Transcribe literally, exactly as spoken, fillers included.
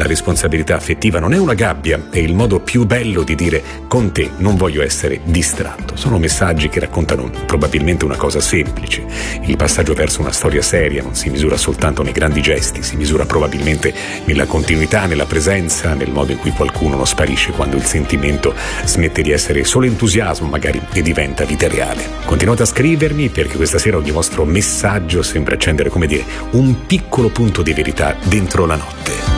responsabilità affettiva non è una gabbia, è il modo più bello di dire: con te non voglio essere distratto. Sono messaggi che raccontano probabilmente una cosa semplice. Il passaggio verso una storia seria non si misura soltanto nei grandi gesti, si misura probabilmente nella continuità, nella presenza, nel modo in cui qualcuno non sparisce quando il sentimento smette di essere solo entusiasmo magari e diventa vita reale. Continuate a scrivermi, perché questa sera ogni vostro messaggio sembra accendere, come dire, un piccolo punto di verità dentro la notte.